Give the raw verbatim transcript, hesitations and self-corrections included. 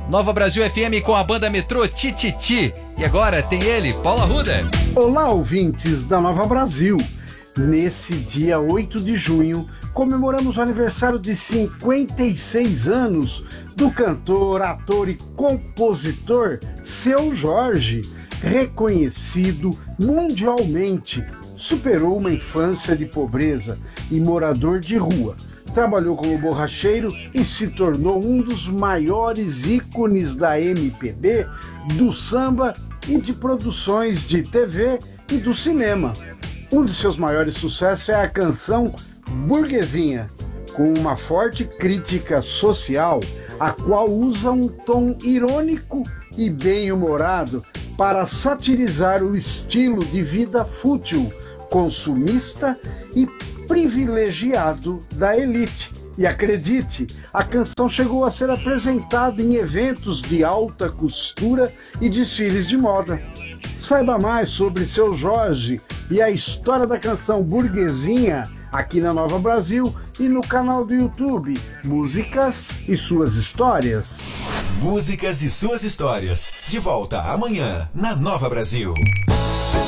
Nova Brasil F M com a banda Metrô Tititi. E agora tem ele, Paulo Arruda. Olá, ouvintes da Nova Brasil. Nesse dia oito de junho, comemoramos o aniversário de cinquenta e seis anos do cantor, ator e compositor Seu Jorge, reconhecido mundialmente. Superou uma infância de pobreza e morador de rua. Trabalhou como borracheiro e se tornou um dos maiores ícones da M P B, do samba e de produções de T V e do cinema. Um de seus maiores sucessos é a canção Burguesinha, com uma forte crítica social, a qual usa um tom irônico e bem-humorado para satirizar o estilo de vida fútil, consumista e privilegiado da elite. E acredite, a canção chegou a ser apresentada em eventos de alta costura e desfiles de moda. Saiba mais sobre Seu Jorge e a história da canção Burguesinha aqui na Nova Brasil e no canal do YouTube Músicas e Suas Histórias. Músicas e Suas Histórias. De volta amanhã na Nova Brasil.